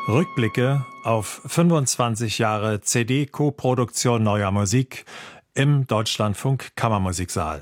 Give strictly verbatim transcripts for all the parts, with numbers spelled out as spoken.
Rückblicke auf fünfundzwanzig Jahre C D-Koproduktion neuer Musik im Deutschlandfunk Kammermusiksaal.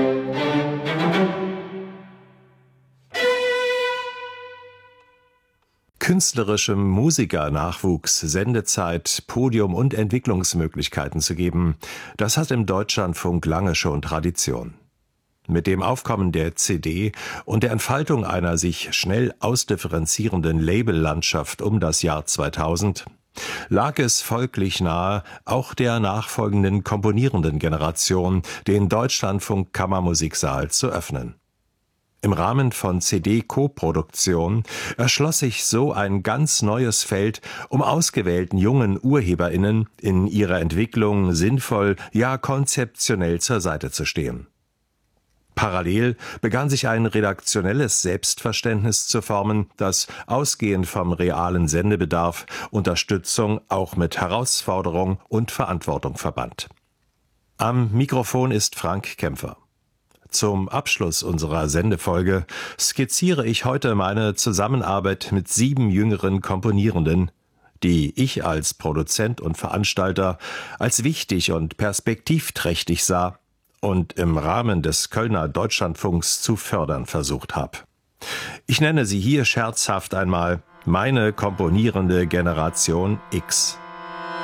Künstlerischem Musikernachwuchs Sendezeit, Podium und Entwicklungsmöglichkeiten zu geben, das hat im Deutschlandfunk lange schon Tradition. Mit dem Aufkommen der C D und der Entfaltung einer sich schnell ausdifferenzierenden Labellandschaft um das Jahr zweitausend lag es folglich nahe, auch der nachfolgenden komponierenden Generation den Deutschlandfunk Kammermusiksaal zu öffnen. Im Rahmen von C D-Koproduktion erschloss sich so ein ganz neues Feld, um ausgewählten jungen UrheberInnen in ihrer Entwicklung sinnvoll, ja konzeptionell zur Seite zu stehen. Parallel begann sich ein redaktionelles Selbstverständnis zu formen, das ausgehend vom realen Sendebedarf Unterstützung auch mit Herausforderung und Verantwortung verband. Am Mikrofon ist Frank Kämpfer. Zum Abschluss unserer Sendefolge skizziere ich heute meine Zusammenarbeit mit sieben jüngeren Komponierenden, die ich als Produzent und Veranstalter als wichtig und perspektivträchtig sah und im Rahmen des Kölner Deutschlandfunks zu fördern versucht habe. Ich nenne sie hier scherzhaft einmal meine komponierende Generation X.